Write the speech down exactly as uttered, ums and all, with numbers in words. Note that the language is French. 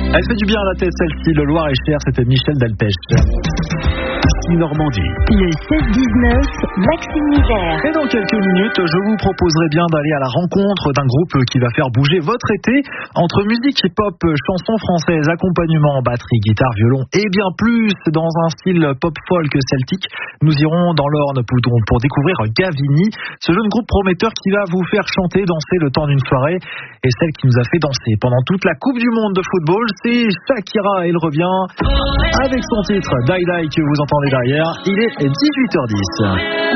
Elle fait du bien à la tête celle-ci, le Loir-et-Cher, c'était Michel Delpech. Normandie. Le seize dix-neuf, Maxime Misère. Et dans quelques minutes, je vous proposerai bien d'aller à la rencontre d'un groupe qui va faire bouger votre été. Entre musique hip-hop, chansons françaises, accompagnement, batterie, guitare, violon et bien plus dans un style pop-folk celtique, nous irons dans l'Orne pour, pour découvrir Gavini, ce jeune groupe prometteur qui va vous faire chanter, danser le temps d'une soirée. Et celle qui nous a fait danser pendant toute la Coupe du Monde de football, c'est Shakira. Elle revient avec son titre Die Die que vous entendez derrière. Il est dix-huit heures dix.